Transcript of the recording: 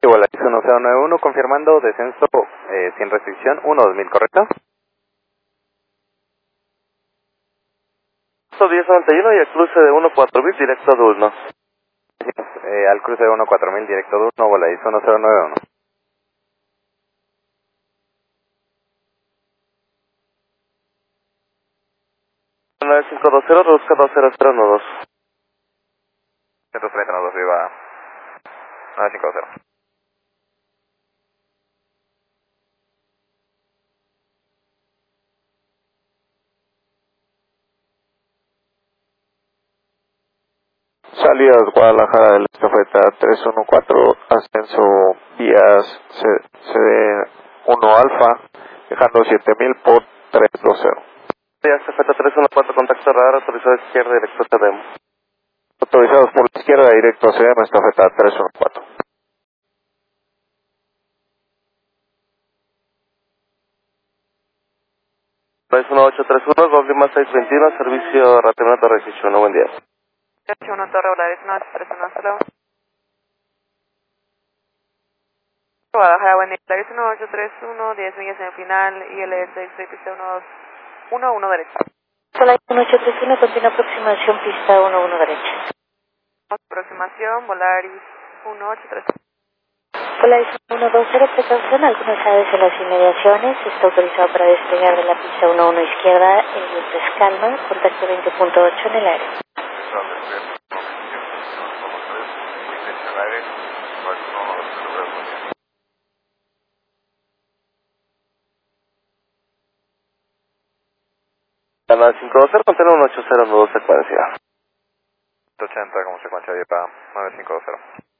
Volaris 1091, confirmando descenso sin restricción 1-2000, ¿correcto? 1091 y el cruce de 14000 directo a Dulno. Al cruce de 14000 directo de 1, Volaris 1091. 9520, reduzca 20012. 132 arriba 950. Salidas Guadalajara de la estafeta 314, ascenso vías CD1 Alfa, dejando 7000 por 320. Ya se feta 314, contacto radar, autorizado izquierda, directo a CDM. Autorizados por la izquierda, directo a CDM, estafeta 314. 31831, Gol Lima 621, servicio Ratenato Registro, buen día. 81 Torre Volaris 931, hasta luego. Guadalajara, buen día. Volaris 1831, 10 millas en el final, ILS 6, pista 1 derecha. Volaris 1831, continua aproximación, pista 11 derecha. Aproximación, Volaris 1831. Volaris 120, precaución, algunas aves en las inmediaciones, está autorizado para despegar de la pista 11 izquierda, calma, contacto 20.8 en el aire. Canal 520, contiene 180, nudo secuencia. 80 como secuencia de para 950.